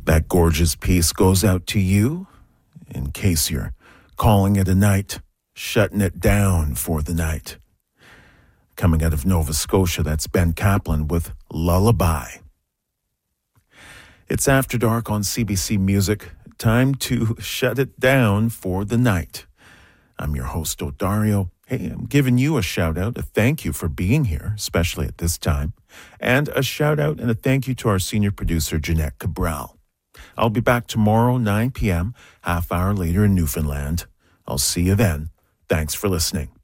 That gorgeous piece goes out to you, in case you're calling it a night, shutting it down for the night. Coming out of Nova Scotia, that's Ben Kaplan with Lullaby. It's After Dark on CBC Music. Time to shut it down for the night. I'm your host, Odario. Hey, I'm giving you a shout out, a thank you for being here, especially at this time, and a shout out and a thank you to our senior producer, Jeanette Cabral. I'll be back tomorrow, 9 p.m., half hour later in Newfoundland. I'll see you then. Thanks for listening.